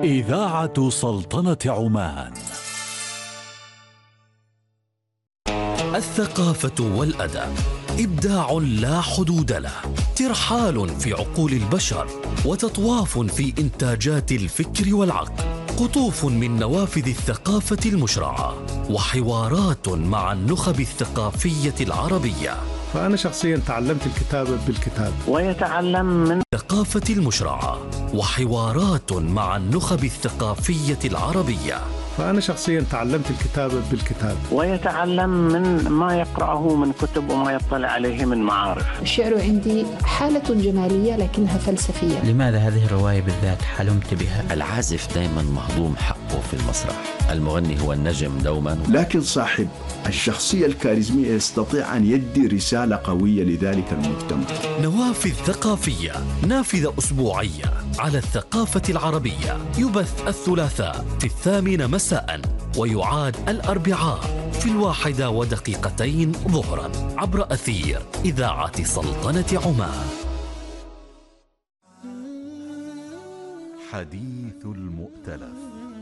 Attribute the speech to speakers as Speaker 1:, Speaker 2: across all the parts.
Speaker 1: إذاعة سلطنة عمان. الثقافة والأدب إبداع لا حدود له، ترحال في عقول البشر وتطواف في إنتاجات الفكر والعقل، قطوف من نوافذ الثقافة المشرعة وحوارات مع النخب الثقافية العربية.
Speaker 2: فأنا شخصيا تعلمت الكتابة بالكتاب
Speaker 3: ويتعلم من
Speaker 1: الثقافة المشرعة وحوارات مع النخب الثقافية العربية.
Speaker 2: فأنا شخصيا تعلمت الكتابة بالكتاب
Speaker 3: ويتعلم من ما يقرأه من كتب وما يطلع عليه من معارف.
Speaker 4: الشعر عندي حالة جمالية لكنها فلسفية.
Speaker 5: لماذا هذه الرواية بالذات حلمت بها؟
Speaker 6: العازف دائما مهضوم حقه في المسرح، المغني هو النجم دوما،
Speaker 7: لكن صاحب الشخصية الكاريزمية يستطيع أن يدي رسالة قوية لذلك المجتمع.
Speaker 1: نوافذ ثقافية، نافذة أسبوعية على الثقافة العربية، يبث الثلاثاء في 8 مساء ويعاد الأربعاء في 1:02 ظهرا عبر أثير إذاعة سلطنة عمان.
Speaker 8: حديث المؤتلف،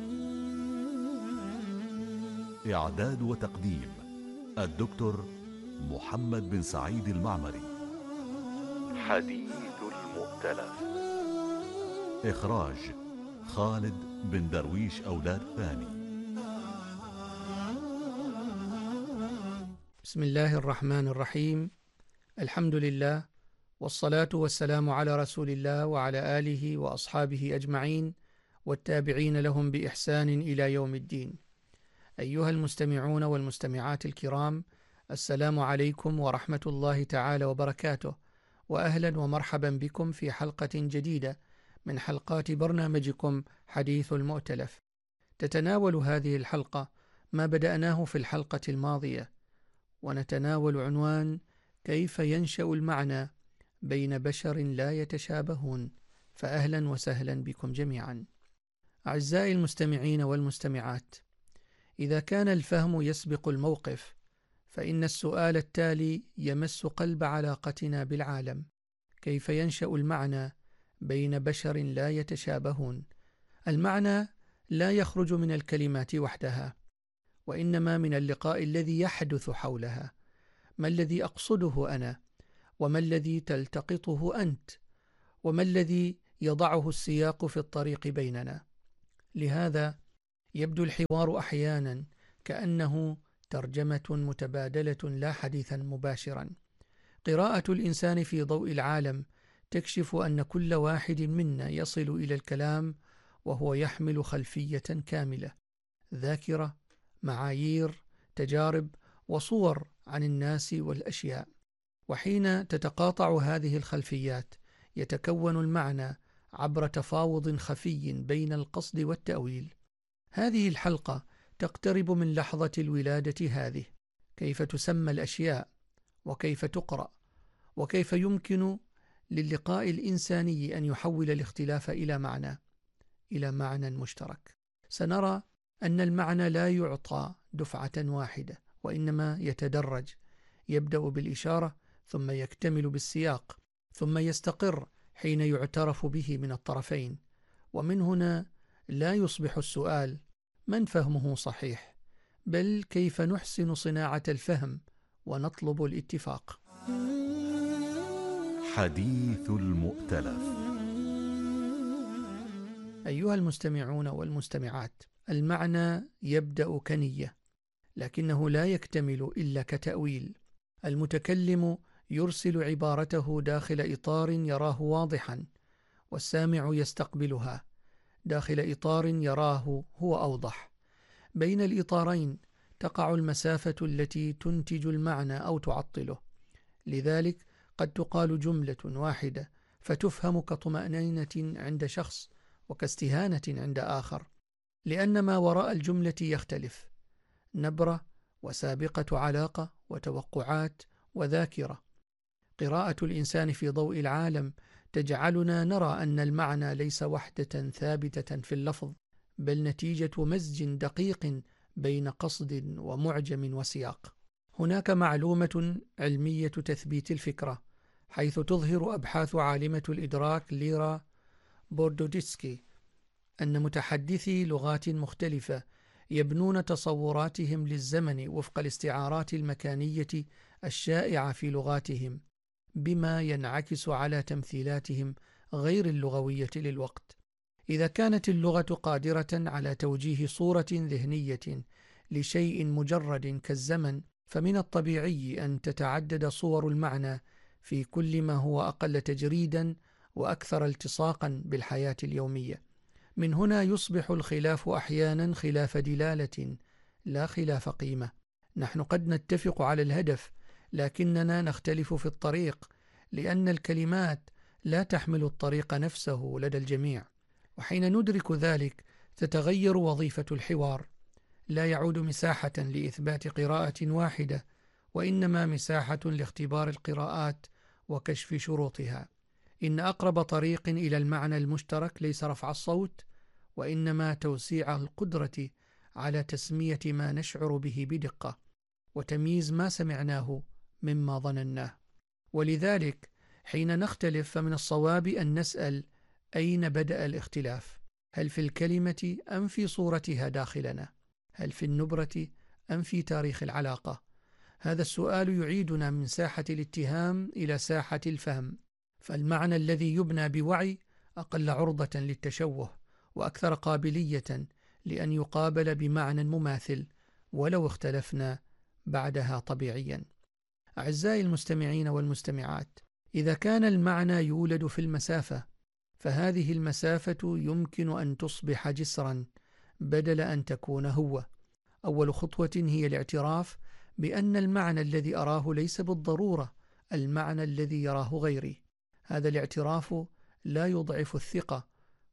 Speaker 8: إعداد وتقديم الدكتور محمد بن سعيد المعمري. حديث المؤتلف، إخراج خالد بن درويش أولاد ثاني.
Speaker 9: بسم الله الرحمن الرحيم. الحمد لله والصلاة والسلام على رسول الله وعلى آله وأصحابه أجمعين والتابعين لهم بإحسان إلى يوم الدين. أيها المستمعون والمستمعات الكرام، السلام عليكم ورحمة الله تعالى وبركاته، وأهلا ومرحبا بكم في حلقة جديدة من حلقات برنامجكم حديث المؤتلف. تتناول هذه الحلقة ما بدأناه في الحلقة الماضية، ونتناول عنوان كيف ينشأ المعنى بين بشر لا يتشابهون. فأهلا وسهلا بكم جميعا. أعزائي المستمعين والمستمعات، إذا كان الفهم يسبق الموقف، فإن السؤال التالي يمس قلب علاقتنا بالعالم: كيف ينشأ المعنى بين بشر لا يتشابهون؟ المعنى لا يخرج من الكلمات وحدها، وإنما من اللقاء الذي يحدث حولها. ما الذي أقصده أنا؟ وما الذي تلتقطه أنت؟ وما الذي يضعه السياق في الطريق بيننا؟ لهذا يبدو الحوار أحيانا كأنه ترجمة متبادلة لا حديثا مباشرا. قراءة الإنسان في ضوء العالم تكشف أن كل واحد منا يصل إلى الكلام وهو يحمل خلفية كاملة، ذاكرة، معايير، تجارب وصور عن الناس والأشياء. وحين تتقاطع هذه الخلفيات يتكون المعنى عبر تفاوض خفي بين القصد والتأويل. هذه الحلقة تقترب من لحظة الولادة هذه، كيف تسمى الأشياء، وكيف تقرأ، وكيف يمكن للقاء الإنساني أن يحول الاختلاف إلى معنى مشترك. سنرى أن المعنى لا يعطى دفعة واحدة، وإنما يتدرج، يبدأ بالإشارة ثم يكتمل بالسياق ثم يستقر حين يعترف به من الطرفين. ومن هنا لا يصبح السؤال من فهمه صحيح، بل كيف نحسن صناعة الفهم ونطلب الاتفاق.
Speaker 8: حديث المؤتلف.
Speaker 9: أيها المستمعون والمستمعات، المعنى يبدأ كنية، لكنه لا يكتمل إلا كتأويل. المتكلم يرسل عبارته داخل إطار يراه واضحا، والسامع يستقبلها داخل إطار يراه هو أوضح. بين الإطارين تقع المسافة التي تنتج المعنى أو تعطله. لذلك قد تقال جملة واحدة فتفهم كطمأنينة عند شخص وكاستهانة عند آخر، لأن ما وراء الجملة يختلف: نبرة وسابقة علاقة وتوقعات وذاكرة. قراءة الإنسان في ضوء العالم تجعلنا نرى أن المعنى ليس وحدة ثابتة في اللفظ، بل نتيجة مزج دقيق بين قصد ومعجم وسياق. هناك معلومة علمية تثبيت الفكرة، حيث تظهر أبحاث عالمة الإدراك ليرا بوردوديسكي أن متحدثي لغات مختلفة يبنون تصوراتهم للزمن وفق الاستعارات المكانية الشائعة في لغاتهم، بما ينعكس على تمثيلاتهم غير اللغوية للوقت. إذا كانت اللغة قادرة على توجيه صورة ذهنية لشيء مجرد كالزمن، فمن الطبيعي أن تتعدد صور المعنى في كل ما هو أقل تجريدا وأكثر التصاقا بالحياة اليومية. من هنا يصبح الخلاف أحيانا خلاف دلالة لا خلاف قيمة. نحن قد نتفق على الهدف، لكننا نختلف في الطريق، لأن الكلمات لا تحمل الطريق نفسه لدى الجميع. وحين ندرك ذلك تتغير وظيفة الحوار، لا يعود مساحة لإثبات قراءة واحدة، وإنما مساحة لاختبار القراءات وكشف شروطها. إن أقرب طريق إلى المعنى المشترك ليس رفع الصوت، وإنما توسيع القدرة على تسمية ما نشعر به بدقة، وتمييز ما سمعناه مما ظنناه. ولذلك حين نختلف فمن الصواب أن نسأل: أين بدأ الاختلاف؟ هل في الكلمة أم في صورتها داخلنا؟ هل في النبرة أم في تاريخ العلاقة؟ هذا السؤال يعيدنا من ساحة الاتهام إلى ساحة الفهم، فالمعنى الذي يبنى بوعي أقل عرضة للتشوه، وأكثر قابلية لأن يقابل بمعنى مماثل ولو اختلفنا بعدها طبيعيا. أعزائي المستمعين والمستمعات، إذا كان المعنى يولد في المسافة، فهذه المسافة يمكن أن تصبح جسرا بدل أن تكون هو. أول خطوة هي الاعتراف بأن المعنى الذي أراه ليس بالضرورة المعنى الذي يراه غيري. هذا الاعتراف لا يضعف الثقة،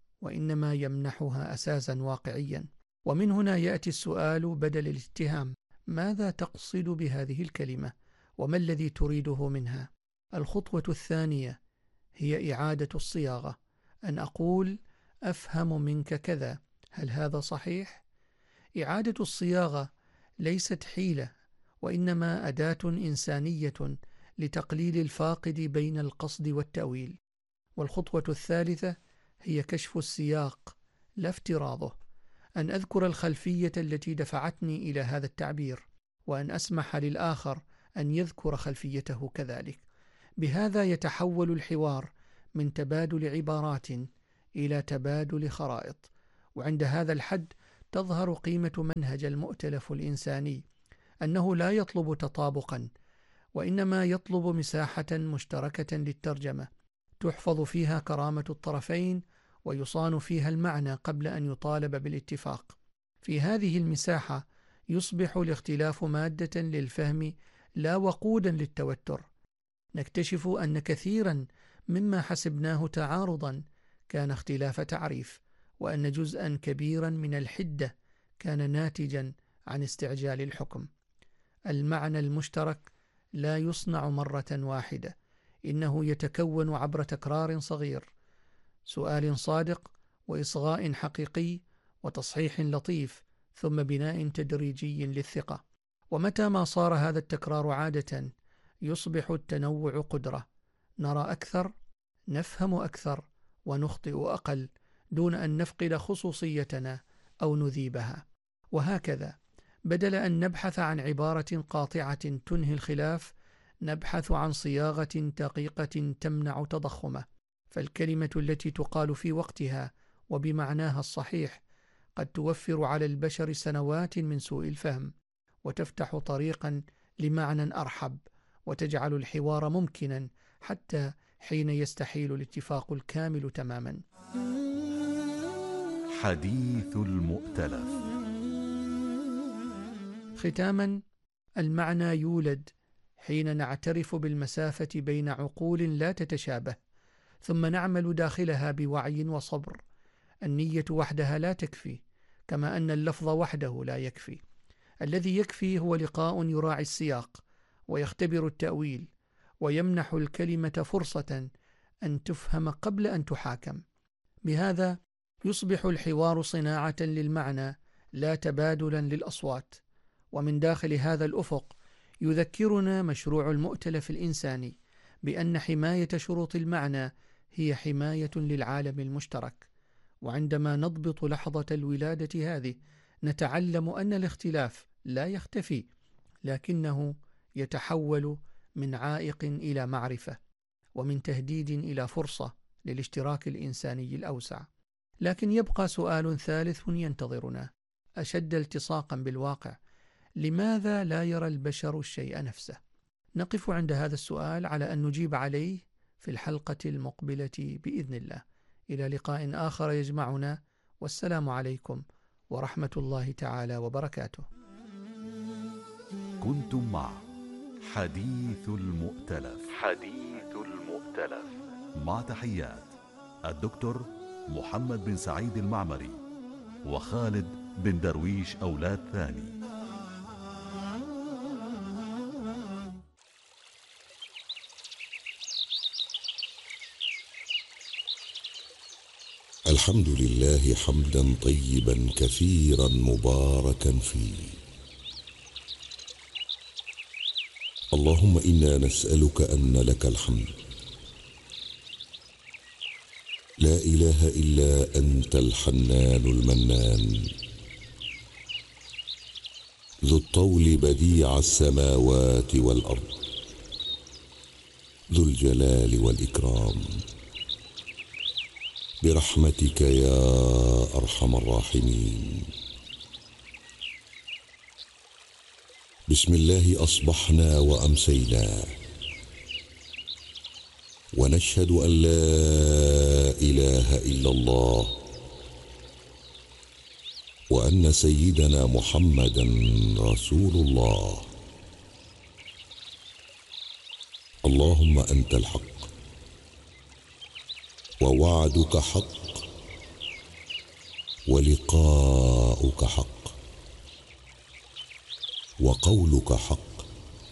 Speaker 9: وإنما يمنحها أساسا واقعيا. ومن هنا يأتي السؤال بدل الاتهام: ماذا تقصد بهذه الكلمة؟ وما الذي تريده منها؟ الخطوة الثانية هي إعادة الصياغة، أن أقول: أفهم منك كذا، هل هذا صحيح؟ إعادة الصياغة ليست حيلة، وإنما أداة إنسانية لتقليل الفاقد بين القصد والتأويل. والخطوة الثالثة هي كشف السياق لا افتراضه، أن أذكر الخلفية التي دفعتني إلى هذا التعبير، وأن أسمح للآخر أن يذكر خلفيته كذلك. بهذا يتحول الحوار من تبادل عبارات إلى تبادل خرائط، وعند هذا الحد تظهر قيمة منهج المؤتلف الإنساني، أنه لا يطلب تطابقا، وإنما يطلب مساحة مشتركة للترجمة تحفظ فيها كرامة الطرفين، ويصان فيها المعنى قبل أن يطالب بالاتفاق. في هذه المساحة يصبح الاختلاف مادة للفهم لا وقودا للتوتر. نكتشف أن كثيرا مما حسبناه تعارضا كان اختلاف تعريف، وأن جزءا كبيرا من الحدة كان ناتجا عن استعجال الحكم. المعنى المشترك لا يصنع مرة واحدة، إنه يتكون عبر تكرار صغير، سؤال صادق، وإصغاء حقيقي، وتصحيح لطيف، ثم بناء تدريجي للثقة. ومتى ما صار هذا التكرار عادة يصبح التنوع قدرة، نرى أكثر، نفهم أكثر، ونخطئ أقل، دون أن نفقد خصوصيتنا أو نذيبها. وهكذا بدل أن نبحث عن عبارة قاطعة تنهي الخلاف، نبحث عن صياغة دقيقة تمنع تضخمه. فالكلمة التي تقال في وقتها وبمعناها الصحيح قد توفر على البشر سنوات من سوء الفهم، وتفتح طريقا لمعنى أرحب، وتجعل الحوار ممكنا حتى حين يستحيل الاتفاق الكامل تماما.
Speaker 8: حديث المؤتلف.
Speaker 9: ختاما، المعنى يولد حين نعترف بالمسافة بين عقول لا تتشابه، ثم نعمل داخلها بوعي وصبر. النية وحدها لا تكفي، كما أن اللفظ وحده لا يكفي. الذي يكفي هو لقاء يراعي السياق، ويختبر التأويل، ويمنح الكلمة فرصة أن تفهم قبل أن تحاكم. بهذا يصبح الحوار صناعة للمعنى لا تبادلا للأصوات. ومن داخل هذا الأفق يذكرنا مشروع المؤتلف الإنساني بأن حماية شروط المعنى هي حماية للعالم المشترك، وعندما نضبط لحظة الولادة هذه نتعلم أن الاختلاف لا يختفي، لكنه يتحول من عائق إلى معرفة، ومن تهديد إلى فرصة للاشتراك الإنساني الأوسع. لكن يبقى سؤال ثالث ينتظرنا أشد التصاقا بالواقع: لماذا لا يرى البشر الشيء نفسه؟ نقف عند هذا السؤال على أن نجيب عليه في الحلقة المقبلة بإذن الله. إلى لقاء آخر يجمعنا، والسلام عليكم ورحمة الله تعالى وبركاته.
Speaker 8: كنتم مع حديث المؤتلف مع تحيات الدكتور محمد بن سعيد المعمري وخالد بن درويش أولاد ثاني.
Speaker 10: الحمد لله حمدا طيبا كثيرا مباركا فيه. اللهم إنا نسألك أن لك الحمد، لا إله إلا أنت الحنان المنان، ذو الطول بديع السماوات والأرض، ذو الجلال والإكرام، برحمتك يا أرحم الراحمين. بسم الله أصبحنا وأمسينا، ونشهد أن لا إله إلا الله، وأن سيدنا محمدا رسول الله. اللهم أنت الحق، ووعدك حق، ولقاؤك حق، وقولك حق،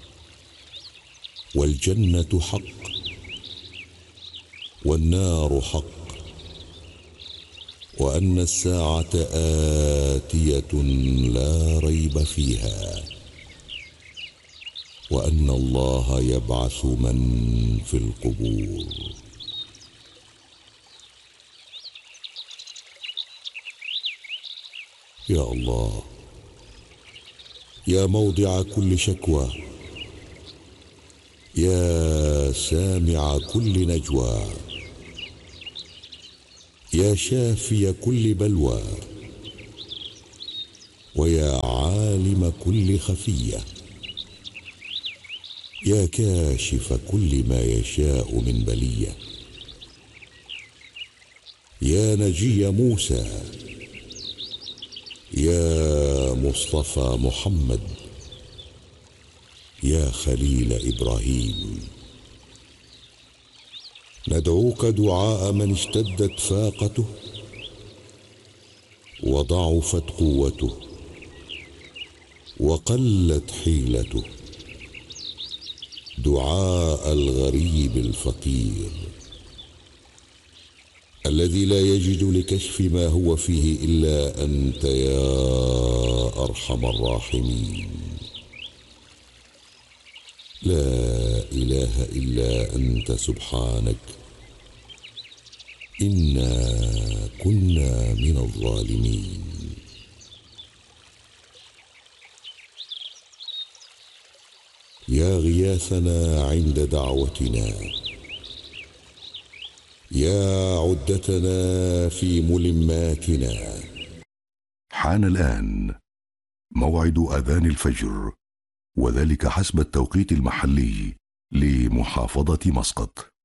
Speaker 10: والجنة حق، والنار حق، وأن الساعة آتية لا ريب فيها، وأن الله يبعث من في القبور. يا الله، يا موضع كل شكوى، يا سامع كل نجوى، يا شافي كل بلوى، ويا عالم كل خفية، يا كاشف كل ما يشاء من بلية، يا نجي موسى، يا مصطفى محمد، يا خليل إبراهيم. ندعوك دعاء من اشتدت فاقته وضعفت قوته وقلت حيلته، دعاء الغريب الفقير الذي لا يجد لكشف ما هو فيه إلا أنت يا أرحم الراحمين. لا إله إلا أنت سبحانك، إنا كنا من الظالمين. يا غياثنا عند دعوتنا، يا عدتنا في ملماتنا.
Speaker 8: حان الآن موعد أذان الفجر، وذلك حسب التوقيت المحلي لمحافظة مسقط.